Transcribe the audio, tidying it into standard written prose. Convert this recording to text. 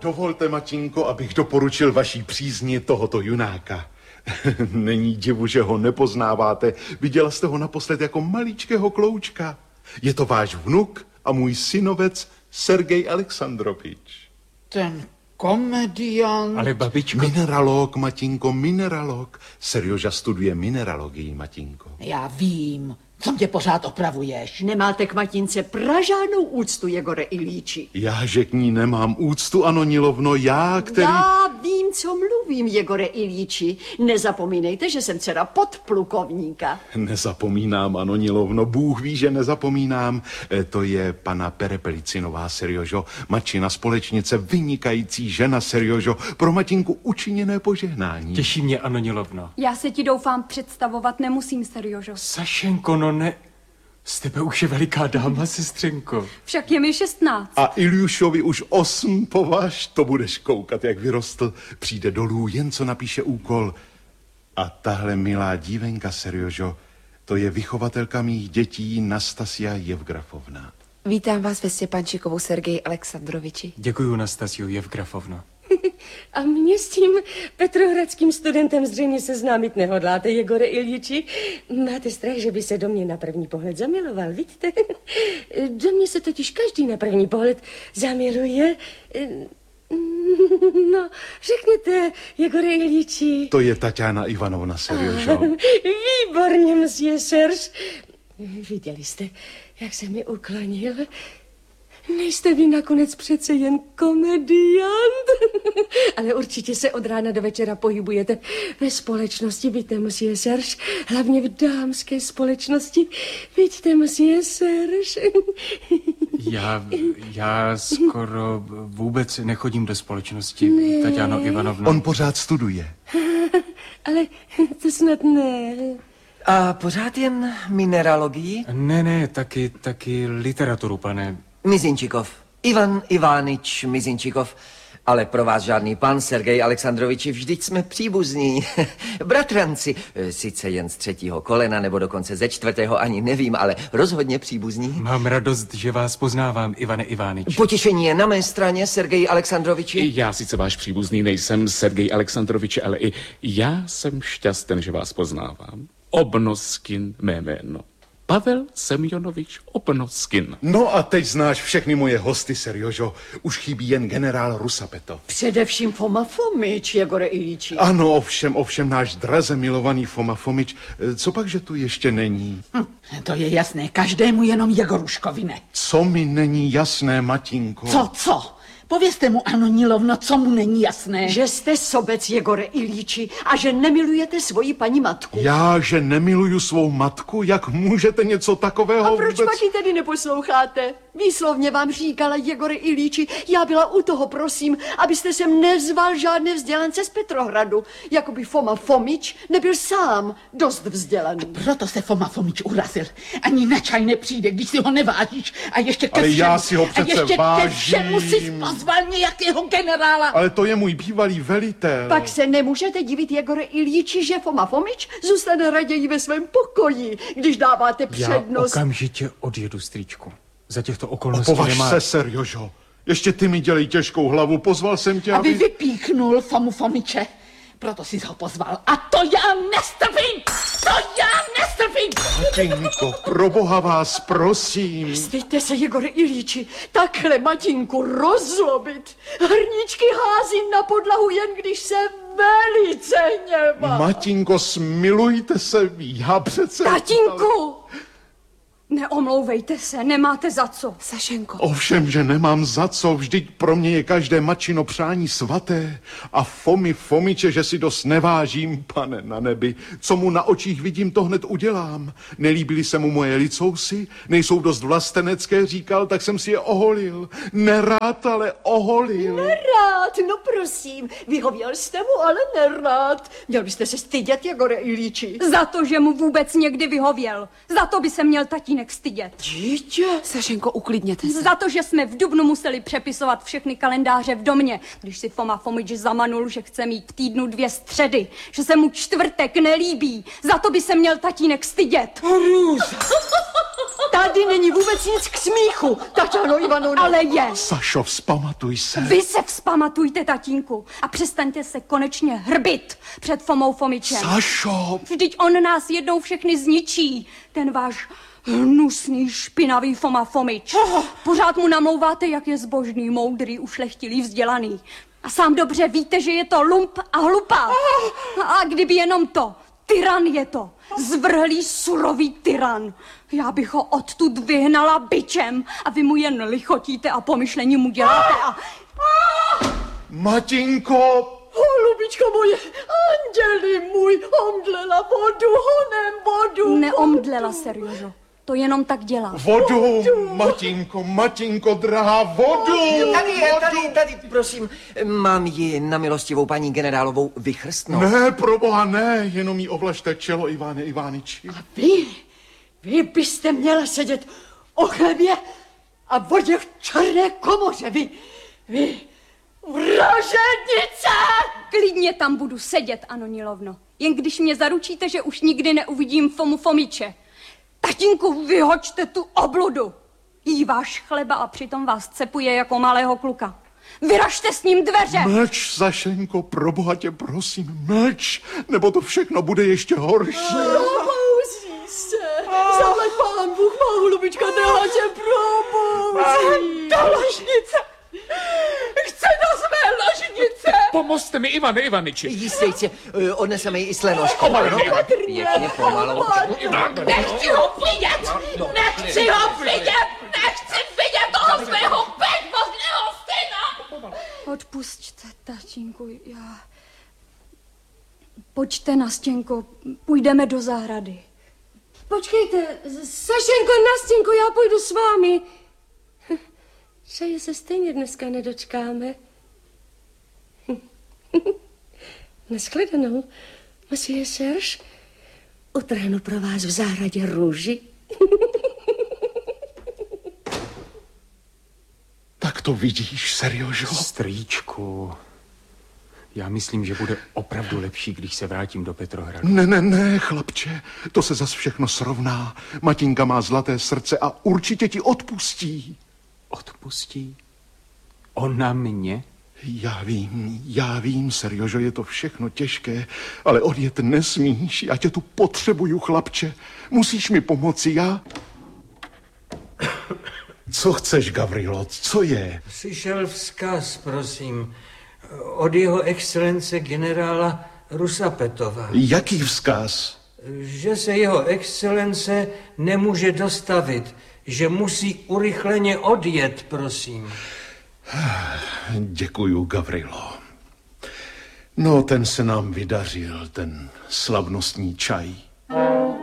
Dovolte, matinko, abych doporučil vaší přízni tohoto junáka. Není divu, že ho nepoznáváte. Viděla jste ho naposled jako maličkého kloučka. Je to váš vnuk a můj synovec Sergej Alexandrovič. Ten komediant. Ale babičko... Mineralog, matinko, mineralog. Serioža studuje mineralogii, matinko. Já vím, co mě pořád opravuješ. Nemáte k matince pražádnou úctu, Jegore Ilíči. Já, že k ní nemám úctu, Anonilovno, já, který... Já vím, co mluvím, Jegore Ilíči. Nezapomínejte, že jsem dcera podplukovníka. Nezapomínám, Anonilovno, Bůh ví, že nezapomínám. To je pana Perepelicinová, Seriožo, matčina společnice, vynikající žena, Seriožo, pro matinku učiněné požehnání. Těší mě, Anonilovno. Já se ti doufám představovat nemusím, Seriožo. Sašenko, no ne... Z tebe už je veliká dáma, sestřenko. Však je mi 16. A Iljušovi už 8, považ, to budeš koukat, jak vyrostl. Přijde dolů, jen co napíše úkol. A tahle milá dívenka, Seriožo, to je vychovatelka mých dětí Nastasia Jevgrafovna. Vítám vás ve Stěpančikovu, Sergeji Alexandroviči. Děkuju, Nastasiu Jevgrafovno. A mě s tím petrohradským studentem zřejmě seznámit nehodláte, Jegore Iljiči. Máte strach, že by se do mě na první pohled zamiloval, vidíte? Do mě se totiž každý na první pohled zamiluje. No, řekněte, Jegore Iljiči. To je Tatiana Ivanovna, Seriožo. Výborně, monsieur Serge. Viděli jste, jak se mi uklonil? Nejste vy nakonec přece jen komediant, ale určitě se od rána do večera pohybujete ve společnosti, víte, monsieur Serge, hlavně v dámské společnosti, vidíte, monsieur Serge. Já skoro vůbec nechodím do společnosti, Tatiano Ivanovno. On pořád studuje. Ale to snad ne. A pořád jen mineralogii? Ne, taky literaturu, pane. Mizinčikov. Ivan Ivánič Mizinčikov. Ale pro vás žádný pan, Sergej Alexandroviči, vždyť jsme příbuzní. Bratranci, sice jen z 3. kolena, nebo dokonce ze 4. ani nevím, ale rozhodně příbuzní. Mám radost, že vás poznávám, Ivane Ivánič. Potěšení je na mé straně, Sergej Alexandroviči. Já sice váš příbuzný nejsem, Sergej Alexandroviči, ale i já jsem šťasten, že vás poznávám. Obnoskin mé jméno. Pavel Semjonovič Obnoskin. No a teď znáš všechny moje hosty, Seriožo. Už chybí jen generál Rusapetov. Především Foma Fomič, Jegore Ilíči. Ano, ovšem náš draze milovaný Foma Fomič. Co pak, že tu ještě není? To je jasné, každému jenom Jegoruškovi ne. Co mi není jasné, matinko? Co? Povězte mu, Anonilovno, co mu není jasné. Že jste sobec, Jegore Ilíči, a že nemilujete svoji paní matku. Já, že nemiluju svou matku? Jak můžete něco takového A proč vůbec... pak ji tedy neposloucháte? Výslovně vám říkala, Jegore Ilíči, já byla u toho, prosím, abyste sem nezval žádné vzdělance z Petrohradu. Jakoby Foma Fomič nebyl sám dost vzdělaný. Proto se Foma Fomič urazil. Ani na čaj nepřijde, když si ho nevážíš. A ještě ke Ale všemu, já si ho přece a ještě vážím. ke všemu si pozval nějakého generála. Ale to je můj bývalý velitel. Pak se nemůžete divit, Jegore Ilíči, že Foma Fomič zůstane raději ve svém pokoji, když dáváte Já přednost. okamžitě odjedu, strýčku. Za těchto okolností Považ nemá... se, Seriožo. Ještě ty mi dělej těžkou hlavu. Pozval jsem tě, Aby vypíchnul Fomu Fomiče. Proto jsi ho pozval. A to já nestrpím! Matinko, pro boha vás prosím. Styďte se, Jegore Ilíči, takhle matinku rozlobit. Hrníčky házím na podlahu, jen když se velice hněvá. Matinko, smilujte se, já přece... Tatínku! Neomlouvejte se, nemáte za co. Sašenko. Ovšem, že nemám za co, vždyť pro mě je každé matčino přání svaté. A Fomy Fomiče, že si dost nevážím, pane na nebi. Co mu na očích vidím, to hned udělám. Nelíbily se mu moje licousy, nejsou dost vlastenecké, říkal, tak jsem si je oholil. Nerád, ale oholil. Nerád, no prosím, vyhověl jste mu, ale nerád. Měl byste se stydět, Jegore Ilíči. Za to, že mu vůbec někdy vyhověl. Za to by se měl tatínek stydět. Dítě. Sašenko, uklidněte se. Za to, že jsme v dubnu museli přepisovat všechny kalendáře v domě, když si Foma Fomič zamanul, že chce mít v týdnu 2 středy, že se mu čtvrtek nelíbí. Za to by se měl tatínek stydět. Tady není vůbec nic k smíchu, Taťáno Ivanovno. Ale je. Sašo, vzpamatuj se. Vy se vzpamatujte, tatínku, a přestaňte se konečně hrbit před Fomou Fomičem. Sašo! Vždyť on nás jednou všechny zničí, ten váš hnusný, špinavý Foma Fomič. Pořád mu namlouváte, jak je zbožný, moudrý, ušlechtilý, vzdělaný. A sám dobře víte, že je to lump a hlupák. A kdyby jenom to, tyran je to. Zvrhlý, surový tyran. Já bych ho odtud vyhnala bičem a vy mu jen lichotíte a pomyšlení mu děláte a... Matinko! Holubičko moje, anděli můj, omdlela vodu, honem vodu. Neomdlela, Seriožo. To jenom tak dělá. Vodu, Matinko, drahá, vodu! Tady je, tady, prosím. Mám ji na milostivou paní generálovou vychrstnout. Ne, proboha, ne, jenom jí ovlažte čelo, Iváne Ivániči. Vy byste měla sedět o chlebě a vodě v černé komoře, vy, vražednice! Klidně tam budu sedět, Anonilovno. Jen když mě zaručíte, že už nikdy neuvidím Fomu Fomiče. Tatínku, vyhoďte tu obludu. Jí váš chleba a přitom vás cepuje jako malého kluka. Vyražte s ním dveře. Mlč, Sašenko, proboha tě prosím, mlč, nebo to všechno bude ještě horší. Probouzí se. Zaplať pán Bůh, má holubička, drahá tě probouzí. Do ložnice! Chce do své ložnice! Pomozte mi, Ivane Ivaniči. Jistě, odneseme ji i s lenoškou. Pěkně pomalu. Nechci ho vidět! Nechci ho vidět! Nechci vidět toho svého bezmozného syna! Odpusťte, tatínku, já... Pojďte, Nastěnko, půjdeme do zahrady. Počkejte, Sašenko, Nastěnko, já půjdu s vámi. Že se stejně dneska nedočkáme. Nashledanou, monsieur Serge. Utrhnu pro vás v zahradě růži. Tak to vidíš, Seriožo? Strýčku, já myslím, že bude opravdu lepší, když se vrátím do Petrohradu. Ne, chlapče, to se zas všechno srovná. Matinka má zlaté srdce a určitě ti odpustí. Odpustí? Ona mě? Já vím, Seriožo, je to všechno těžké, ale odjet nesmíš, já tě tu potřebuju, chlapče. Musíš mi pomoci, já... Co chceš, Gavrilo, co je? Přišel vzkaz, prosím, od jeho excelence generála Rusapetova. Jaký vzkaz? Že se jeho excelence nemůže dostavit, že musí urychleně odjet, prosím. Děkuju, Gavrilo. No, ten se nám vydařil, ten slavnostní čaj.